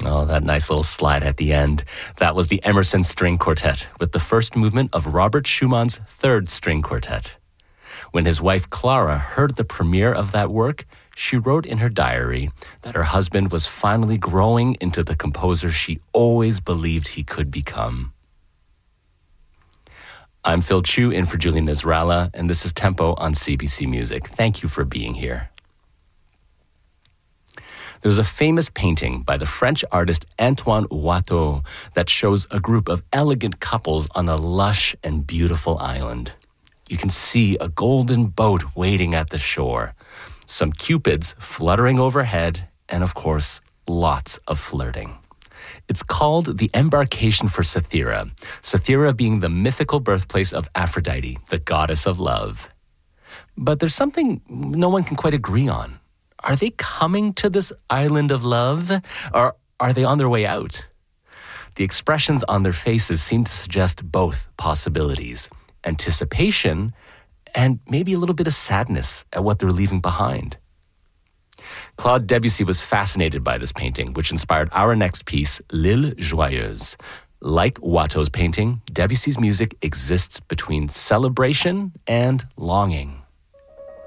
Oh, that nice little slide at the end. That was the Emerson String Quartet with the first movement of Robert Schumann's Third String Quartet. When his wife Clara heard the premiere of that work, she wrote in her diary that her husband was finally growing into the composer she always believed he could become. I'm Phil Chu in for Julian Nisralla, and this is Tempo on CBC Music. Thank you for being here. There's a famous painting by the French artist Antoine Watteau that shows a group of elegant couples on a lush and beautiful island. You can see a golden boat waiting at the shore, some cupids fluttering overhead, and of course, lots of flirting. It's called The Embarkation for Cythera, Cythera being the mythical birthplace of Aphrodite, the goddess of love. But there's something no one can quite agree on. Are they coming to this island of love, or are they on their way out? The expressions on their faces seem to suggest both possibilities, anticipation and maybe a little bit of sadness at what they're leaving behind. Claude Debussy was fascinated by this painting, which inspired our next piece, L'Île Joyeuse. Like Watteau's painting, Debussy's music exists between celebration and longing.